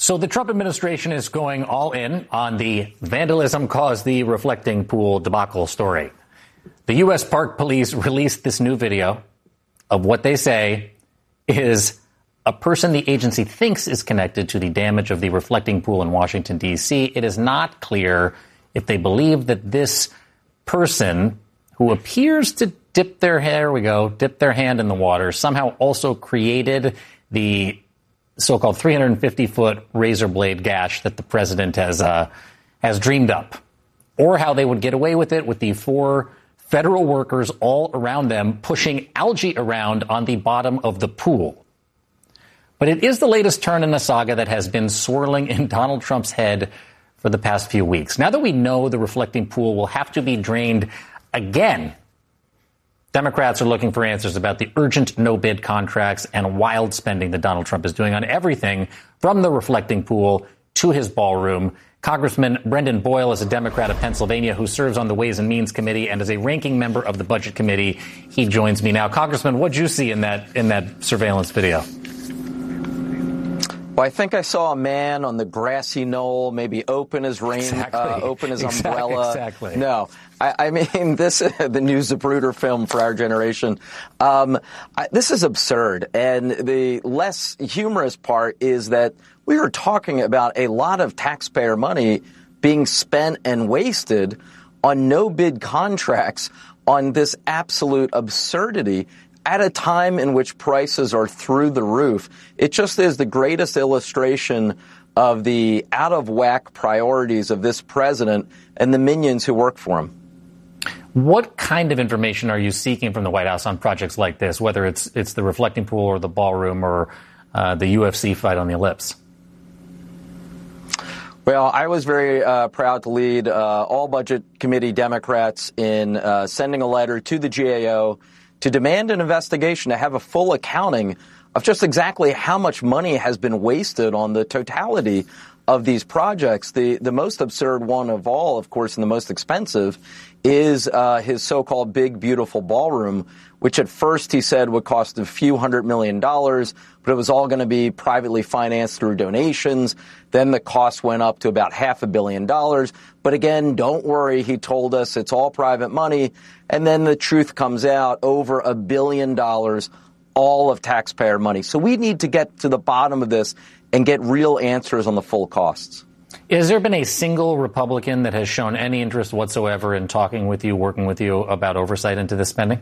So the Trump administration is going all in on the vandalism caused the reflecting pool debacle story. The U.S. Park Police released this new video of what they say is a person the agency thinks is connected to the damage of the reflecting pool in Washington, D.C. It is not clear if they believe that this person, who appears to dip their hand in the water, somehow also created the so-called 350-foot razor blade gash that the president has dreamed up, or how they would get away with it with the 4 federal workers all around them pushing algae around on the bottom of the pool. But it is the latest turn in the saga that has been swirling in Donald Trump's head for the past few weeks. Now that we know the reflecting pool will have to be drained again, Democrats are looking for answers about the urgent no-bid contracts and wild spending that Donald Trump is doing on everything from the reflecting pool to his ballroom. Congressman Brendan Boyle is a Democrat of Pennsylvania who serves on the Ways and Means Committee and is a ranking member of the Budget Committee. He joins me now. Congressman, what did you see in that surveillance video? Well, I think I saw a man on the grassy knoll, maybe open his umbrella. Exactly. No, I mean, this is the News Zapruder film for our generation. This is absurd. And the less humorous part is that we are talking about a lot of taxpayer money being spent and wasted on no-bid contracts on this absolute absurdity at a time in which prices are through the roof. It just is the greatest illustration of the out-of-whack priorities of this president and the minions who work for him. What kind of information are you seeking from the White House on projects like this, whether it's the reflecting pool or the ballroom or the UFC fight on the ellipse? Well, I was very proud to lead all Budget Committee Democrats in sending a letter to the GAO to demand an investigation, to have a full accounting of just exactly how much money has been wasted on the totality of these projects. The most absurd one of all, of course, and the most expensive is his so-called big, beautiful ballroom, which at first he said would cost a few $100 million, but it was all going to be privately financed through donations. Then the cost went up to about $500 million. But again, don't worry, he told us it's all private money. And then the truth comes out, over $1 billion, all of taxpayer money. So we need to get to the bottom of this and get real answers on the full costs. Has there been a single Republican that has shown any interest whatsoever in talking with you, working with you about oversight into this spending?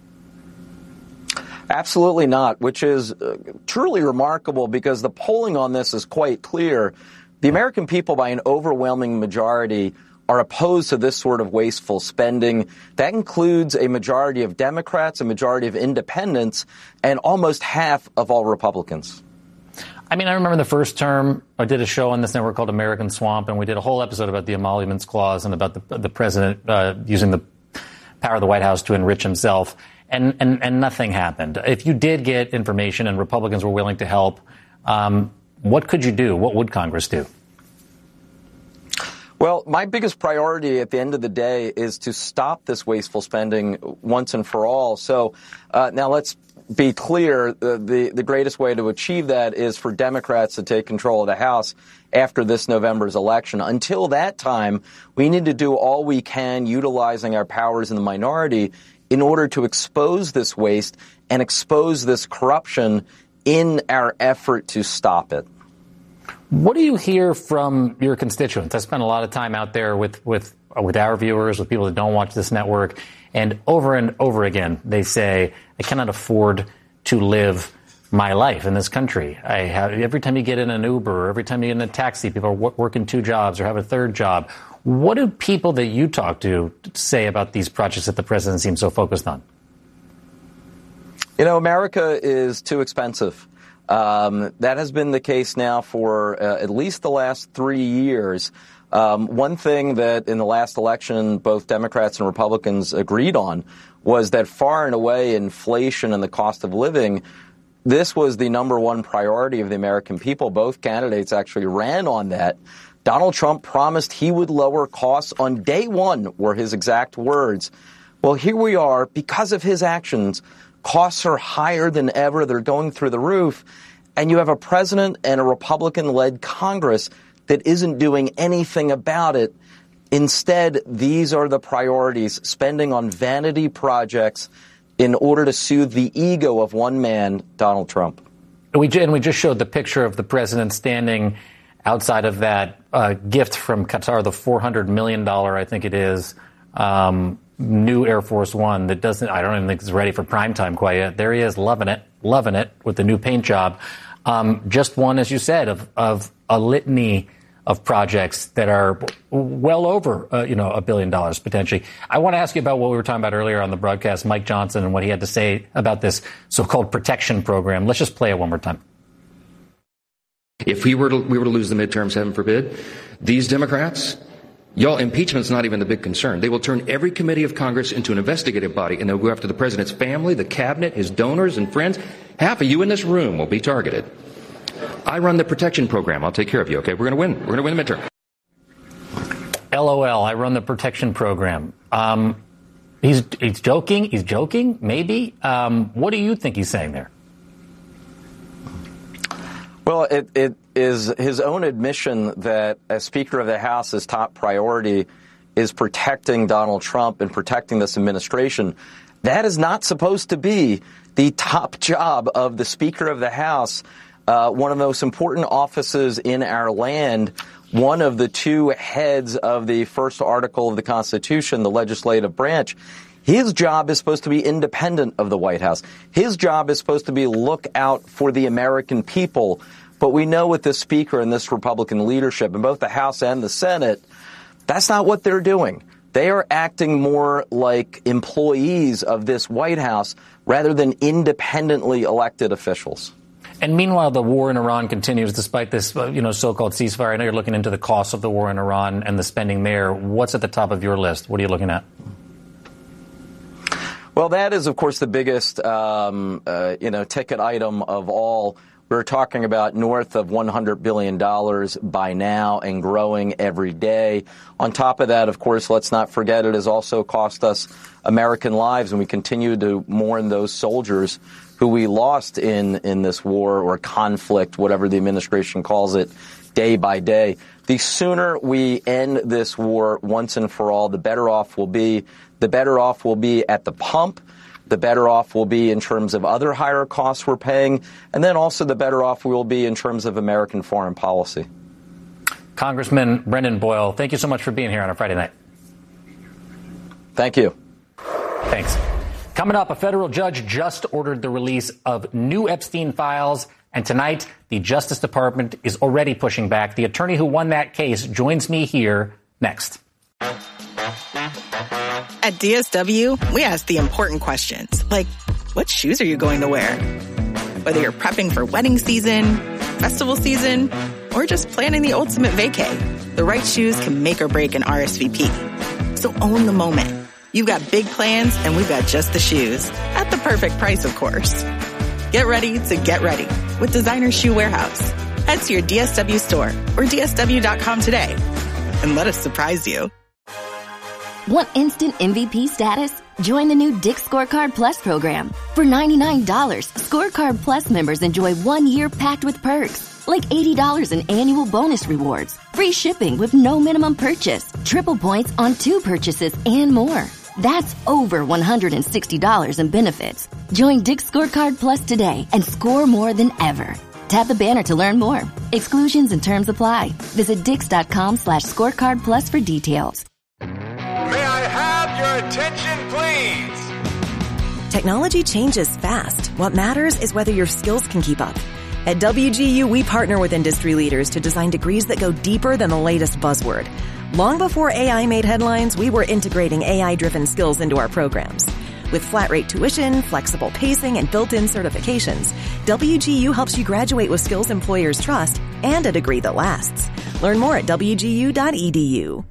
Absolutely not, which is truly remarkable because the polling on this is quite clear. The American people, by an overwhelming majority, are opposed to this sort of wasteful spending. That includes a majority of Democrats, a majority of independents, and almost half of all Republicans. I mean, I remember the first term, I did a show on this network called American Swamp, and we did a whole episode about the emoluments clause and about the president using the power of the White House to enrich himself, and nothing happened. If you did get information and Republicans were willing to help, what could you do? What would Congress do? Well, my biggest priority at the end of the day is to stop this wasteful spending once and for all. So now let's be clear. The greatest way to achieve that is for Democrats to take control of the House after this November's election. Until that time, we need to do all we can utilizing our powers in the minority in order to expose this waste and expose this corruption in our effort to stop it. What do you hear from your constituents? I spend a lot of time out there with our viewers, with people that don't watch this network, and over again, they say, I cannot afford to live my life in this country. Every time you get in an Uber, or every time you get in a taxi, people are working 2 jobs or have a 3rd job. What do people that you talk to say about these projects that the president seems so focused on? You know, America is too expensive. That has been the case now for at least the last 3 years. One thing that in the last election both Democrats and Republicans agreed on was that far and away inflation and the cost of living, this was the number one priority of the American people. Both candidates actually ran on that. Donald Trump promised he would lower costs on day one, were his exact words. Well, here we are. Because of his actions, costs are higher than ever. They're going through the roof. and you have a president and a Republican-led Congress that isn't doing anything about it. Instead, these are the priorities, spending on vanity projects in order to soothe the ego of one man, Donald Trump. We just showed the picture of the president standing outside of that gift from Qatar, the $400 million, I think it is, new Air Force One that I don't even think it's ready for prime time quite yet. There he is, loving it with the new paint job. Just one, as you said, of a litany of projects that are well over, $1 billion potentially. I want to ask you about what we were talking about earlier on the broadcast, Mike Johnson, and what he had to say about this so-called protection program. Let's just play it one more time. If we were to lose the midterms, heaven forbid, these Democrats, y'all, impeachment's not even the big concern. They will turn every committee of Congress into an investigative body, and they'll go after the president's family, the cabinet, his donors and friends. Half of you in this room will be targeted. I run the protection program. I'll take care of you, okay? We're going to win. We're going to win the midterm. LOL, I run the protection program. He's joking. He's joking, maybe. What do you think he's saying there? Well, it is his own admission that as Speaker of the House, his top priority is protecting Donald Trump and protecting this administration. That is not supposed to be the top job of the Speaker of the House. One of the most important offices in our land, one of the two heads of the first article of the Constitution, the legislative branch. His job is supposed to be independent of the White House. His job is supposed to be look out for the American people. But we know with this Speaker and this Republican leadership in both the House and the Senate, that's not what they're doing. They are acting more like employees of this White House rather than independently elected officials. And meanwhile, the war in Iran continues despite this, so-called ceasefire. I know you're looking into the cost of the war in Iran and the spending there. What's at the top of your list? What are you looking at? Well, that is, of course, the biggest, ticket item of all. We're talking about north of $100 billion by now and growing every day. On top of that, of course, let's not forget it has also cost us American lives, and we continue to mourn those soldiers who we lost in this war or conflict, whatever the administration calls it, day by day. The sooner we end this war once and for all, the better off we'll be. The better off we'll be at the pump. The better off we'll be in terms of other higher costs we're paying. And then also the better off we will be in terms of American foreign policy. Congressman Brendan Boyle, thank you so much for being here on a Friday night. Thank you. Thanks. Coming up, a federal judge just ordered the release of new Epstein files. And tonight, the Justice Department is already pushing back. The attorney who won that case joins me here next. At DSW, we ask the important questions, like, what shoes are you going to wear? Whether you're prepping for wedding season, festival season, or just planning the ultimate vacay, the right shoes can make or break an RSVP. So own the moment. You've got big plans, and we've got just the shoes. At the perfect price, of course. Get ready to get ready with Designer Shoe Warehouse. Head to your DSW store or DSW.com today and let us surprise you. Want instant MVP status? Join the new Dick's Scorecard Plus program. For $99, Scorecard Plus members enjoy 1 year packed with perks, like $80 in annual bonus rewards, free shipping with no minimum purchase, triple points on 2 purchases, and more. That's over $160 in benefits. Join Dick's Scorecard Plus today and score more than ever. Tap the banner to learn more. Exclusions and terms apply. Visit Dix.com/scorecard plus for details. May I have your attention, please? Technology changes fast. What matters is whether your skills can keep up. At WGU, we partner with industry leaders to design degrees that go deeper than the latest buzzword. Long before AI made headlines, we were integrating AI-driven skills into our programs. With flat-rate tuition, flexible pacing, and built-in certifications, WGU helps you graduate with skills employers trust and a degree that lasts. Learn more at WGU.edu.